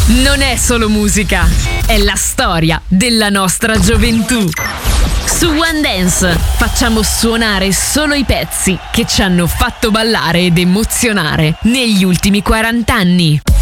Non è solo musica, è la storia della nostra gioventù. Su One Dance facciamo suonare solo i pezzi che ci hanno fatto ballare ed emozionare negli ultimi 40 anni.